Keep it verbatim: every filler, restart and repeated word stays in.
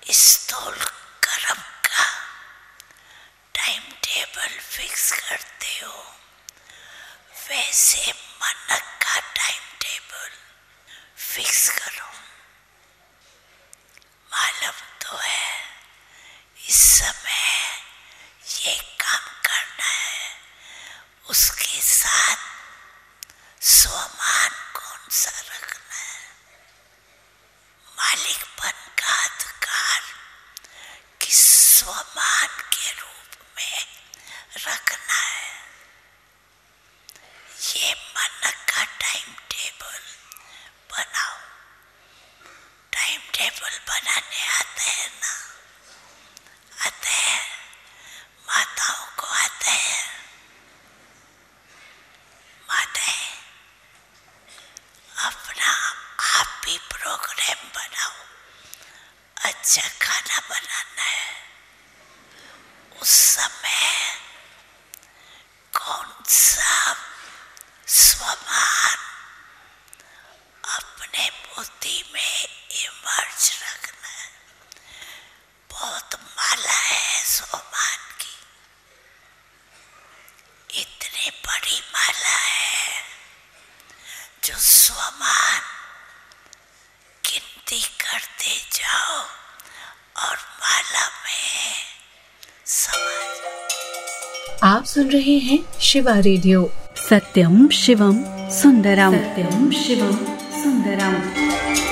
स्थूल कर्म का टाइम टेबल फिक्स करते हो, वैसे मन का टाइम टेबल फिक्स करो। मालूम तो है इस समय ये काम करना है, उसके साथ स्वमान कौन सा रखना है। मालिकपन का अधिकार किस स्वमान के रूप में रखना है, ये मन का टाइम टेबल बनाओ। टाइम टेबल बनाने आते हैं ना? आते हैं, माताओं को आते हैं। माताएं अपना आप भी प्रोग्राम बनाओ। अच्छा खाना बनाना है, उस समय कौन सा स्वमान अपने बुद्धि में इमर्ज रखना है। बहुत माला है स्वमान की, इतनी बड़ी माला है जो स्वमान गिनती करते जाओ और माला में समा जाओ। आप सुन रहे हैं शिवा रेडियो। सत्यम शिवम सुंदरम। सत्यम शिवम सुंदरम।